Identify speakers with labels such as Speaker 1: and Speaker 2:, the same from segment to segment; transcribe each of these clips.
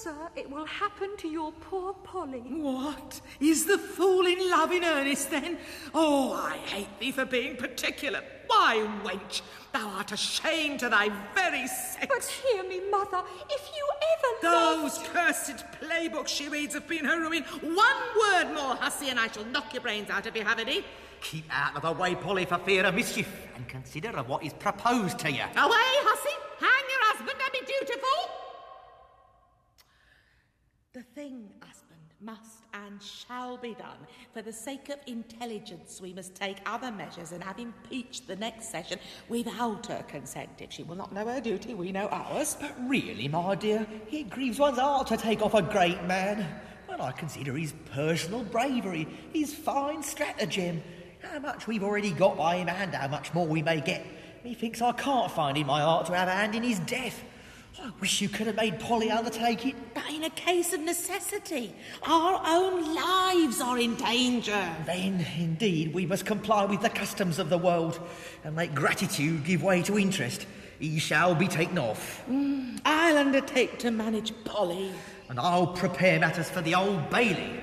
Speaker 1: sir, it will happen to your poor Polly.
Speaker 2: What? Is the fool in love in earnest, then? Oh, I hate thee for being particular. Why, wench, thou art a shame to thy very sex.
Speaker 1: But hear me, mother, if you ever
Speaker 2: Those cursed playbooks she reads have been her ruin. One word more, hussy, and I shall knock your brains out if you have any.
Speaker 3: Keep out of the way, Polly, for fear of mischief, and consider of what is proposed to you.
Speaker 2: Away, hussy! Hang your husband and be dutiful! The thing, husband, must and shall be done. For the sake of intelligence, we must take other measures and have impeached the next session without her consent. If she will not know her duty, we know ours.
Speaker 3: But really, my dear, it grieves one's heart to take off a great man. When I consider his personal bravery, his fine stratagem, how much we've already got by him and how much more we may get, methinks I can't find in my heart to have a hand in his death. I wish you could have made Polly undertake it.
Speaker 2: But in a case of necessity, our own lives are in danger.
Speaker 3: Then, indeed, we must comply with the customs of the world and make gratitude give way to interest. He shall be taken off.
Speaker 2: I'll undertake to manage Polly.
Speaker 3: And I'll prepare matters for the Old Bailey.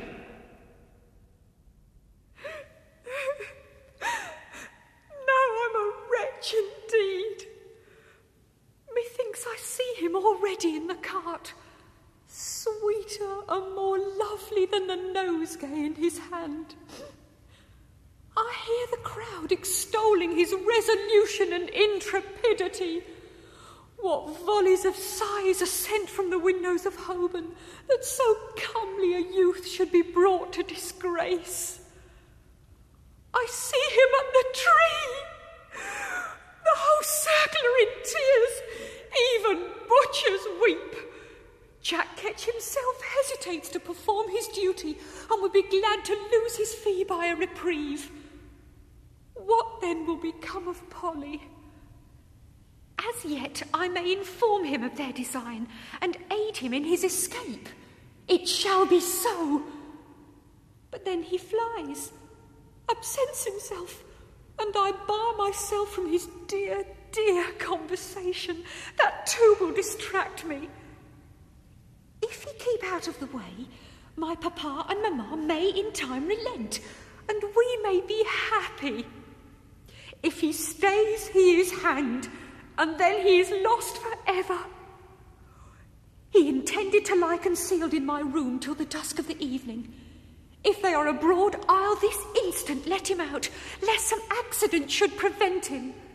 Speaker 1: Now I'm a wretch indeed. Methinks I see him already in the cart, sweeter and more lovely than the nosegay in his hand. I hear the crowd extolling his resolution and intrepidity. What volleys of sighs are sent from the windows of Holborn, that so comely a youth should be brought to disgrace. I see him at the tree. The whole circle are in tears. Even butchers weep. Jack Ketch himself hesitates to perform his duty and would be glad to lose his fee by a reprieve. What then will become of Polly? As yet I may inform him of their design and aid him in his escape. It shall be so. But then he flies, absents himself, and I bar myself from his dear, dear conversation. That too will distract me. If he keep out of the way, my papa and mamma may in time relent, and we may be happy. If he stays, he is hanged, and then he is lost forever. He intended to lie concealed in my room till the dusk of the evening. If they are abroad, I'll this instant let him out, lest some accident should prevent him.